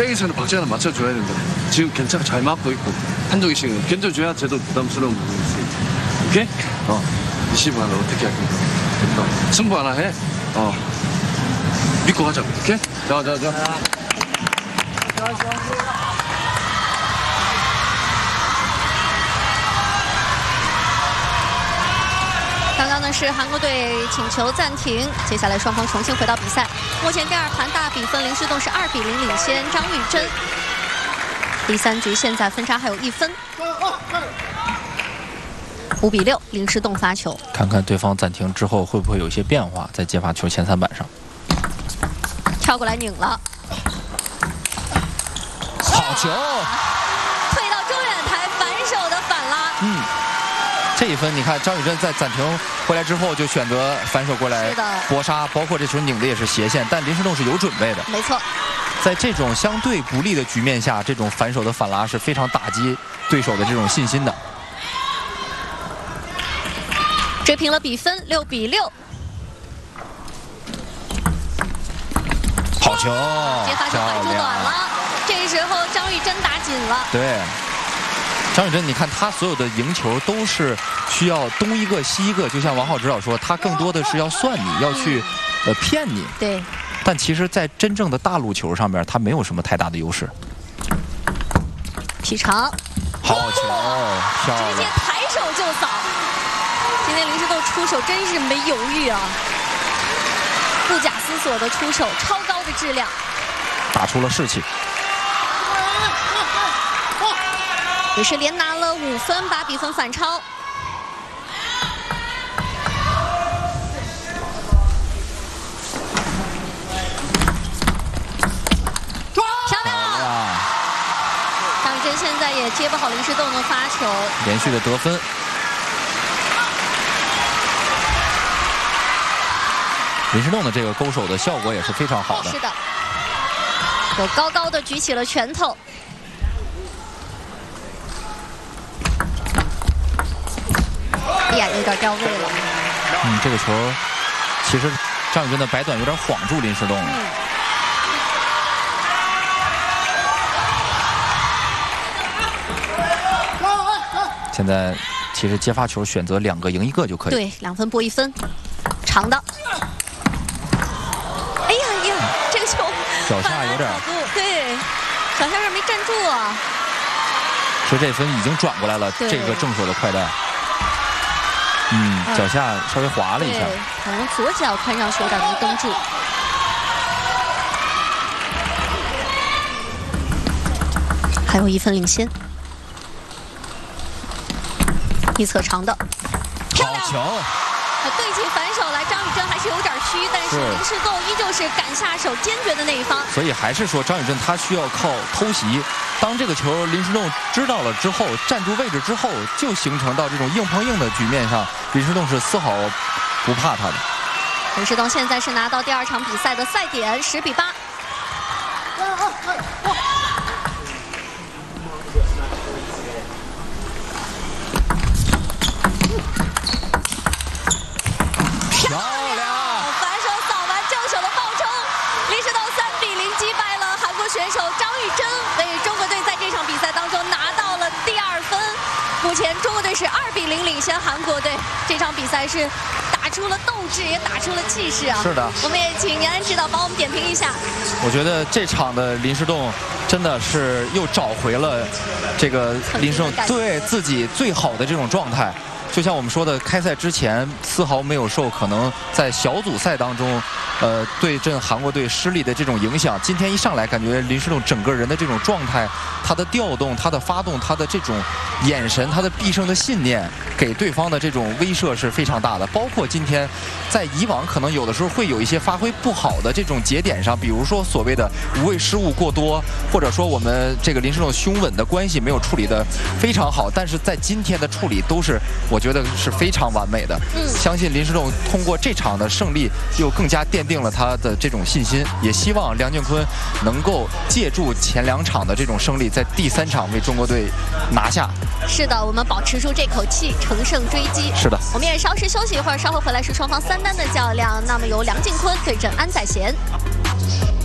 백에서는 박자를 맞춰줘야 된다. 지금 괜찮아 잘 맞고 있고 한종희 씨는 견뎌줘야 쟤도 부담스러운 부분이 있으니까. 오케이? 리시브 하나 어떻게 할 건가? 됐다. 승부 하나 해. 믿고 가자. 오케이? 자. 刚刚呢是韩国队请求暂停，接下来双方重新回到比赛。目前第二盘大比分，林诗栋是2比0领先张玉珍。第3局现在分差还有1分，5比6，林诗栋发球。 看看对方暂停之后会不会有一些变化，在接发球前3板上。 跳过来拧了， 好球！ 退到中远台，反手的反拉。 这一分，你看张雨钧在暂停回来之后就选择反手过来搏杀，包括这球拧的也是斜线，但林诗栋是有准备的。 没错， 在这种相对不利的局面下，这种反手的反拉是非常打击对手的这种信心的。 追平了比分，6比6。 好球！ 接发球摆出短了，这时候张玉珍打紧了。 对。 张雨钧，你看他所有的赢球都是需要东一个西一个，就像王浩指导说，他更多的是要算你，要去骗你。 对。 但其实，在真正的大陆球上面，他没有什么太大的优势。 劈长， 好球，漂亮！ 直接抬手就扫。今天林诗栋出手真是没犹豫啊，不假思索的出手，超高的质量， 打出了士气。 也是连拿了5分，把比分反超。漂亮！张雨钧现在也接不好林诗栋的发球， 连续的得分。林诗栋的这个勾手的效果也是非常好的。 是的，我高高的举起了拳头。 哎呀，有点掉位了。 这个球其实张雨钧的摆短有点晃住林诗栋了。现在其实接发球选择2个赢1个就可以。 对，2分搏1分，长的。哎呀，这个球脚下有点对，脚下有点没站住啊。 其实这分已经转过来了，这个正手的快带。 脚下稍微滑了一下， 可能左脚看上去有点没蹬住。还有1分领先，一侧长的， 好球！ 对起反手来，张雨钧还是有点虚，但是林诗栋依旧是敢下手、坚决的那一方。所以还是说张雨钧他需要靠偷袭。 当这个球林诗栋知道了之后，站住位置之后，就形成到这种硬碰硬的局面上，林诗栋是丝毫不怕他的。 林诗栋现在是拿到第2场比赛的赛点，10比8。漂亮！反手扫完正手的爆冲，林诗栋3比0击败了韩国选手张玉珍，为中国队在这场比赛当中拿到了第2分。目前中国队是2比0领先韩国队，这场比赛是打出了斗志，也打出了气势啊！ 是的， 我们也请延安指导帮我们点评一下。 我觉得这场的林诗栋真的是又找回了这个林诗栋对自己最好的这种状态。 就像我们说的，开赛之前丝毫没有受可能在小组赛当中，对阵韩国队失利的这种影响。今天一上来，感觉林诗栋整个人的这种状态，他的调动、他的发动、他的这种眼神、他的必胜的信念，给对方的这种威慑是非常大的。包括今天，在以往可能有的时候会有一些发挥不好的这种节点上，比如说所谓的无谓失误过多，或者说我们这个林诗栋胸稳的关系没有处理得非常好，但是在今天的处理都是我觉得是非常完美的。相信林诗栋通过这场的胜利，又更加奠定了他的这种信心。也希望梁靖昆能够借助前2场的这种胜利，在第3场为中国队拿下。 是的，我们保持住这口气，乘胜追击。 是的， 我们也稍事休息一会儿，稍后回来是双方3单的较量。那么由梁靖昆对阵安在贤。